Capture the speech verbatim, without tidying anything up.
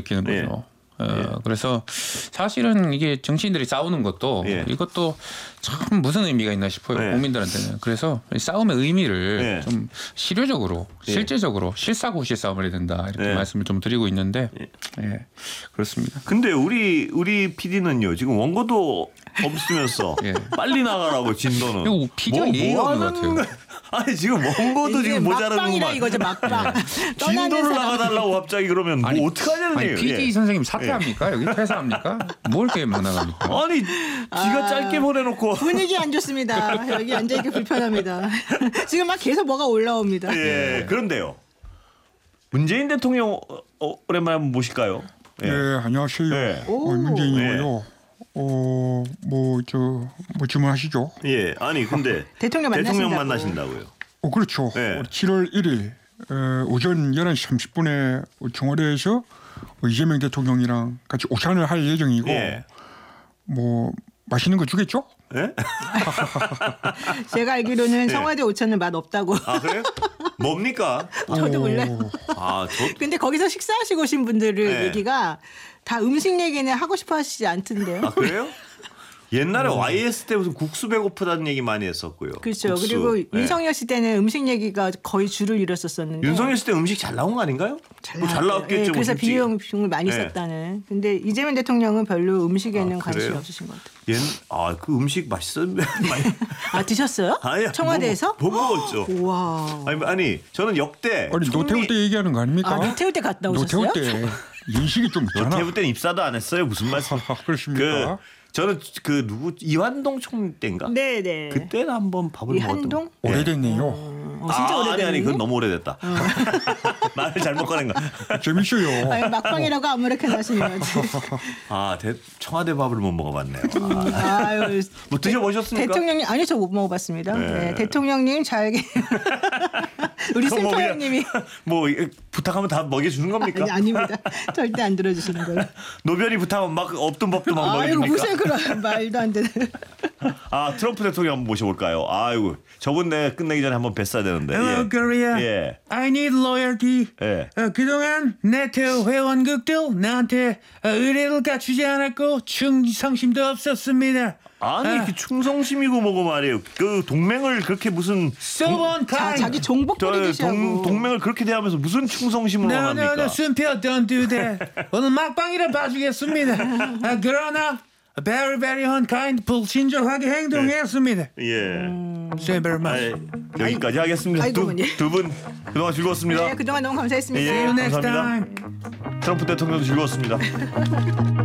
느끼는 거죠. 예. 어, 예. 그래서 사실은 이게 정치인들이 싸우는 것도 예. 이것도 참 무슨 의미가 있나 싶어요. 예. 국민들한테는. 그래서 싸움의 의미를 예. 좀 실효적으로 예. 실제적으로 실사고시 싸움을 해야 된다 이렇게 예. 말씀을 좀 드리고 있는데 예. 예. 그렇습니다. 근데 우리 우리 피디는요 지금 원고도 없으면서 예. 빨리 나가라고 진도는. 이거 피디가 예의가 없는 것 같아요. 아니 지금 원고도 지금 막방이라 모자라는구만. 이거죠 막방. 떠나는 진도를 사람. 나가달라고 갑자기 그러면 뭐 아니, 어떻게 하냐는 아니 얘기예요. 피디 예. 선생님 사퇴합니까? 여기 퇴사합니까? 뭘 이렇게 못 나갑니까? 아니 지가 아. 짧게 보내놓고. 분위기 안 좋습니다. 여기 앉아있기 불편합니다. 지금 막 계속 뭐가 올라옵니다. 예. 그런데요. 문재인 대통령 어, 어, 오랜만에 한번 모실까요? 네, 안녕하세요. 네. 어, 문재인이고요. 어, 뭐, 저, 뭐 질문하시죠? 예. 아니 근데 대통령 대통령 만나신다고. 만나신다고요. 어, 그렇죠. 네. 칠월 일일 어, 오전 열한 시 삼십 분에 청와대에서 이재명 대통령이랑 같이 오찬을 할 예정이고, 예. 뭐, 맛있는 거 주겠죠? 예? 제가 알기로는 예. 청와대 오찬은 맛 없다고. 아 그래요? 뭡니까? 저도 몰라요. 아 저. 근데 거기서 식사하시고 오신 분들을 네. 얘기가 다 음식 얘기는 하고 싶어 하시지 않던데요. 아 그래요? 옛날에 와이에스 때 무슨 국수 배고프다는 얘기 많이 했었고요. 그렇죠. 국수. 그리고 예. 윤석열 씨 때는 음식 얘기가 거의 줄을 이뤘었었는데. 윤석열 씨 때 음식 잘 나온 거 아닌가요? 잘, 뭐잘 나왔어요. 나왔겠죠. 예, 뭐 그래서 솔직히. 비용을 많이 예. 썼다는. 근데 이재명 대통령은 별로 음식에는 아, 관심이 그래요? 없으신 것 같아요. 옛, 아, 그 음식 맛있었는데. 많이. 아 드셨어요? 아니, 청와대에서? 못, 못 먹었죠. 와. 아니, 아니, 저는 역대. 아니, 총리- 노태우 때 얘기하는 거 아닙니까? 아 노태우 때 갔다 오셨어요? 노태우 때 인식이 좀 있잖아. 노태우 때는 입사도 안 했어요. 무슨 말씀? 아, 그렇습니까? 그, 저는 그 누구 이완동 총리 때인가? 네네. 그때는 한번 밥을 먹었던. 이한동? 예. 오래됐네요. 어, 진짜 아, 오래됐네. 아니 아니 그건 너무 오래됐다. 말을 잘못 꺼낸 거. 재밌어요. 아니, 막방이라고 아무렇게나 하시는 거지. 아, 대, 청와대 밥을 못 먹어봤네요. 아. 아유, 뭐 드셔보셨습니까? 대통령님 아니 저 못 먹어봤습니다. 네. 네, 대통령님 잘 우리 그럼 뭐 그냥 심표님이 뭐 이- 부탁하면 다 먹여주는 겁니까? 아니 아닙니다. 절대 안 들어주시는 걸로. 노변이 부탁하면 막 없던 법도 막 아이고 먹여줍니까? 무슨 그런 말도 안 되는. 아 트럼프 대통령 한번 모셔볼까요? 아이고 저번 내 끝내기 전에 한번 뵀어야 되는데. Hello, 예. Korea. 예. I need loyalty. 예. 어, 그동안 네트 회원국들 나한테 어, 의뢰를 갖추지 않았고 충성심도 없었습니다. 아니 아. 그 충성심이고 뭐고 말이에요. 그 동맹을 그렇게 무슨 소원 자, kind. 자기 종복 저 부리듯이하고. 동, 동맹을 그렇게 대하면서 무슨 충성심으로 No, no, no, 합니까? 순표 don't do that. 오늘 막방이라 봐주겠습니다. 아, 그러나 very, very unkind, 불친절하게 행동했습니다. 예. Thank you very much. 아, 여기까지 하겠습니다. 아이고, 두 어머니. 두 분 그동안 즐거웠습니다. 네, 그동안 너무 감사했습니다. 예, See you next 감사합니다. time. 트럼프 대통령도 즐거웠습니다.